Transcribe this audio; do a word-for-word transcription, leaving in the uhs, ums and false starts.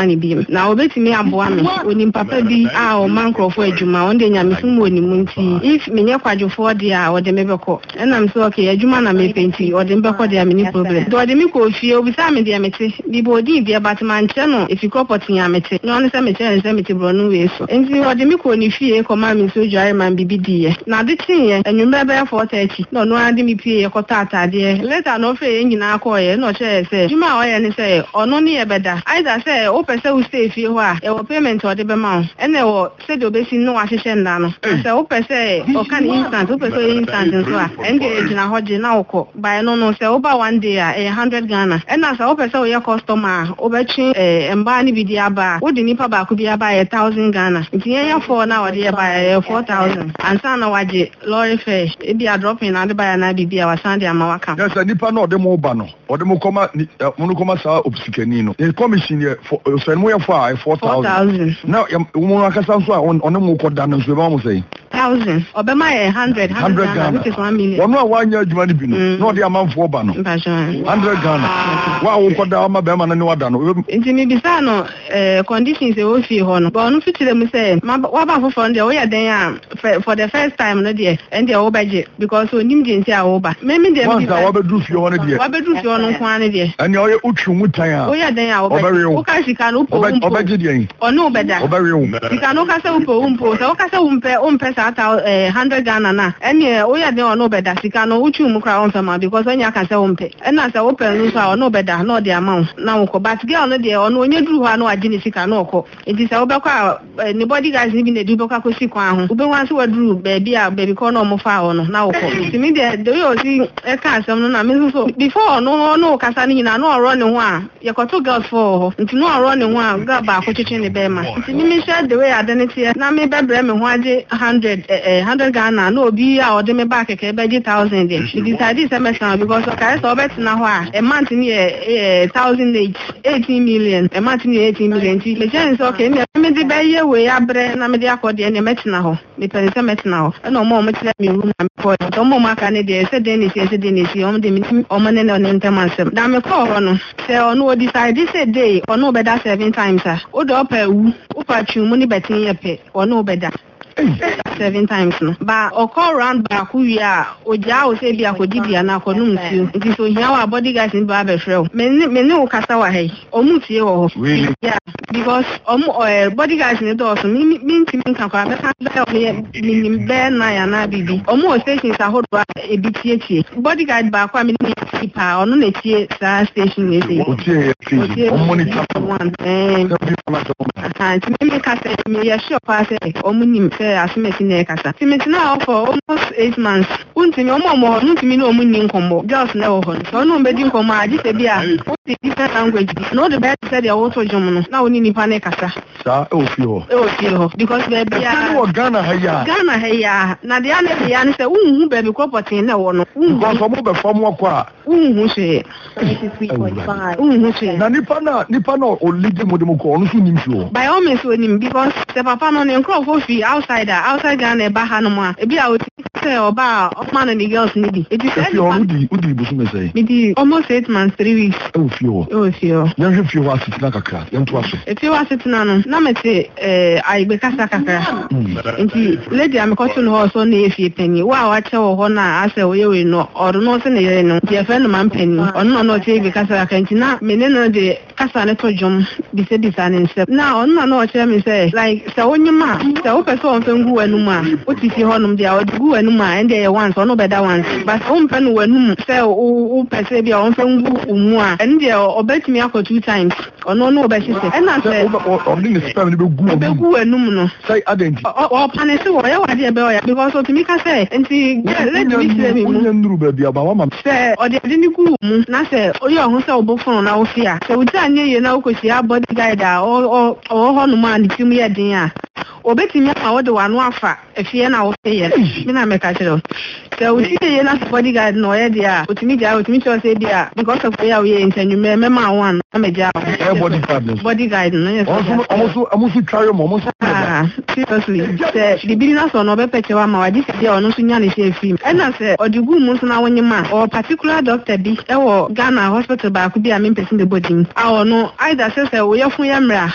money beam. Now bet me aboa me. Oni papa bi a o man crofo adwuma. On de nyame sum woni munti. If me nya kwadwofo dia o de me beko. And I'm so okay adwuma na me penti o de me beko dia me ni problem. Do de me ko fie obi sa me dia mete. Bi bodi bi abatman che no if you property ya mete. No on say me che say mete bro no we so. Enti o de me ko ni fie ko ma me so dware man bibi die. Na de tin ye enwumbe be four thirty. No no ade me pie ye ko tata de. Later no fe nyina ko ye no che say dwuma o ye ni say ono ni e beda. Either say o pese u stay fie ho a e wo payment o de be ma. Ene wo say do be si no a hye nda no. Say o pese o kan instant o pese instant so a engage na hoje na uko by no no say over one day a one hundred Ghana and as I person we customer obechi eh emba ni bidi aba wo de nipa ba ku bi aba one thousand Ghana ntiye ya for na wo de ba four thousand and san na waje lorry fare e bi a drop in and ba na bidi a wasan de ama waka yes nipa no de mo ba no o de mo koma mo no koma sa obsikani no e commission ye for so mo ye for four thousand now mo akasa so a on mo ko da no so ba mo say thousand obema ye one hundred Ghana which is one million ono a wanya adwuma ni bi no no de amanfo ba no one hundred Ghana wa wo ko da ma be ma na ni wada no nti mi bisa no eh conditions e wo fi ho no but no fitire mu say wa ba fofo no de wo ye den a for the first time no de and de wo baje because onim de nti a wo ba me me de mi wa ba du fi ho no de wa ba du fi ho no kwa ne de and o ye utwu mutan a wo ye den a wo ba wo ka sika no po umpo o baje de ono beda o ba rewo sika no ka se umpo umpo so ka se umpe umpe sa ta one hundred Ghana na ene wo ye den ono beda sika no utwu mu kra on fama because anya ka se umpe ena se wo pe no so ono beda no de amount na wo ko but girl no de ono onye duru ho na waje ni sika no ko enti se wo be kwa ni body guys ni bi na du be kwa ko sikwa ho wo be wan se waduru baby a baby ko no mo fa ho no na wo ko enti mi de de yo si e ka asem no na mi so before no no kasa ni na no oro ni ho a ye ko to girls for ho enti no oro ni ho a ga ba ko chichi ni be ma enti mi mi share the way identity na mi be bre me ho aje one hundred one hundred Ghana no obi a ode me back ke be one thousand de we decided say me because okay so bet na ho a month ni one thousand eighteen million a month ni eighteen million ti me say okay me me di be ye we abre na me di akode ne metina ho me pere say metina ho na o mo mo tire me room na me ko o mo maka ne de say de ni say say de ni say o de me o mo ne ne ne ntamansem na me ko ho no say ono o decide say day ono be da seven times ah o do pa wu o pa twu mu ni betin ye pe ono be da seven times no ba okọ round ba ku wi a oja o se bi akodi bia na akonu mfio nti so hia wa body guys ni ba be frɛ me me ne o kasa wa hai o mu tie wo really yeah because o mu body guys ni do so mi mi nti mi kan kwa be kan be o mi mi be na ya na bibi o mu o station sa hodo e bi tie tie body guard ba kwa mi ni pa onu na tie sa station we say o tie o monitor one eh ah ti mi kasa mi ya sure pa say o mu ni asimeti na kasa simeti na for almost eight months unti mi omo mo unti mi no mu ni nkombo girls na wo ho so no be di nkombo agi se bia unti different language no the best said ya woto jom no na oni nipa na kasa sa e o fi ho e o fi ho because be bia no Ghana ha ya Ghana ha ya na de ane de ya ne se unhu be be property na wo no because omo be form wo a unhu se eighty-three point five unhu se na nipa na nipa na o lead mo de mo ko onu so nim fi ho by all means we nim because the papa no ne nkro for fi outside outside Ghana ba ha no ma e bi a o ti say oba o man and the girls need it is e o udi udi bu so me say me di almost eight months three weeks e o fi ho e o fi ho yan hwe fi ho asitina kakra yan to aso e fi ho asitina no na me say eh ai be kasa kakra nti lady am ko tun ho so na e fi penny wa wa che wo ho na ase wo ye we no or no se na ye no ye fe no man penny on no no che be kasa kakra nti na me ne no de kasa ne to jom bi se bi sa ne nsep na on na no che me say like se onyima se wo pese on fe ngu anu ma o ti fi ho no de a o gu anu ma and dey once on no better once but on pe no wanu se o o pese bi on fe ngu umu a and dey o betimi akọ two times on no no be se and na say o ni spam ni be gu o be gu anu mu no say identity o panese wo ye wa de be o ya because o ti mi ka say enti let me say me mu nduru ba bia ba wa ma say o de de ni gu mu na say o ye ohun say o bo fun na o fi a so uti anye ye na o ko si a body guide a o o ho no ma ni tim ye din a obetimi ma wo de wanu afa efie na wo fe ye mi na me ka chero so we see ye na body guard no ye dia otimi dia otimi cho say dia because of ya we intenyu me me ma one na me dia body guard body guard no yes almost almost almost try mo almost ah seriously say the business no be peche wa ma wa dis dia ono so nya ne say film and na say odigu mu so na wonye ma or particular doctor bi e wo Ghana hospital ba ku bi a me person the body ah no either say say we ye fun ye mra